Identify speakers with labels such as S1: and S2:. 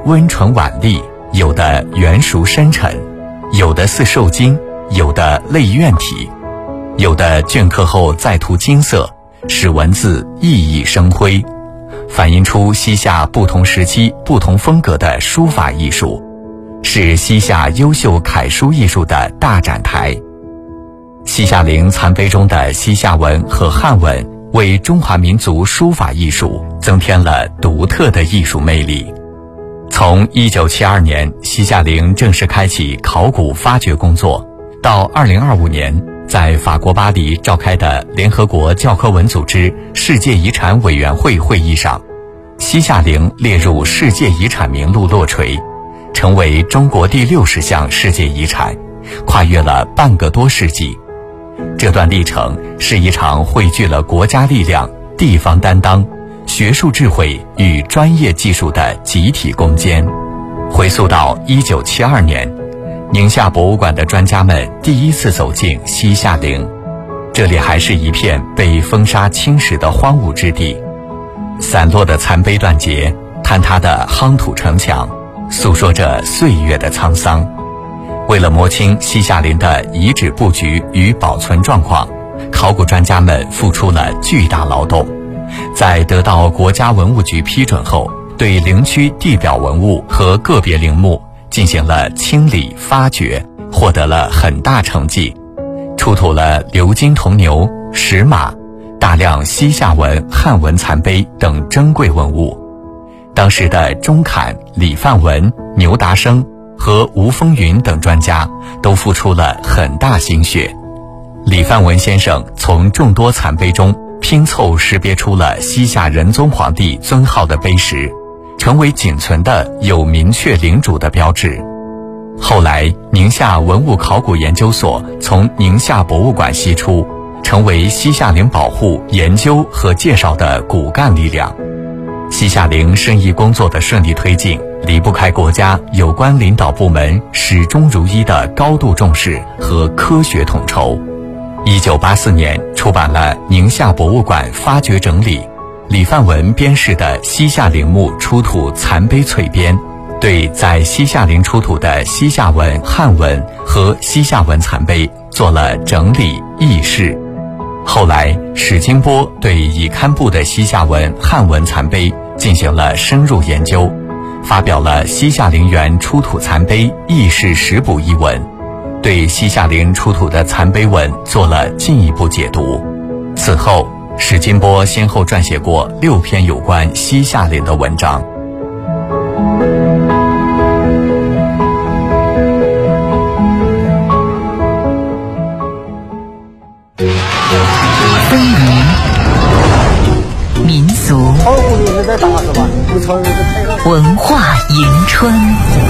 S1: 温纯婉丽，有的圆熟深沉，有的似受精，有的类怨体，有的镌刻后再涂金色，使文字熠熠生辉，反映出西夏不同时期不同风格的书法艺术，是西夏优秀楷书艺术的大展台。西夏陵残碑中的西夏文和汉文，为中华民族书法艺术增添了独特的艺术魅力。从1972年西夏陵正式开启考古发掘工作，到2025年在法国巴黎召开的联合国教科文组织世界遗产委员会会议上，西夏陵列入世界遗产名录落锤，成为中国第60项世界遗产，跨越了半个多世纪。这段历程是一场汇聚了国家力量、地方担当、学术智慧与专业技术的集体攻坚。回溯到1972年，宁夏博物馆的专家们第一次走进西夏陵，这里还是一片被风沙侵蚀的荒芜之地，散落的残碑断节，坍塌的夯土城墙，诉说着岁月的沧桑。为了摸清西夏陵的遗址布局与保存状况，考古专家们付出了巨大劳动。在得到国家文物局批准后，对陵区地表文物和个别陵墓进行了清理发掘，获得了很大成绩，出土了鎏金铜牛、石马、大量西夏文、汉文残碑等珍贵文物。当时的钟侃、李范文、牛达生和吴风云等专家都付出了很大心血。李范文先生从众多残碑中拼凑识别出了西夏仁宗皇帝尊号的碑石，成为仅存的有明确陵主的标志。后来宁夏文物考古研究所从宁夏博物馆析出，成为西夏陵保护、研究和介绍的骨干力量。西夏陵申遗工作的顺利推进，离不开国家有关领导部门始终如一的高度重视和科学统筹。1984年出版了宁夏博物馆发掘整理李范文编饰的西夏陵墓出土残碑璀编，对在西夏陵出土的西夏文、汉文和西夏文残碑做了整理议释。后来史金波对已刊布的西夏文、汉文残碑进行了深入研究，发表了《西夏陵园出土残碑议释实补》一文，对西夏陵出土的残碑文做了进一步解读。此后史金波先后撰写过6篇有关西夏陵的文章。
S2: 风云民俗文化迎春。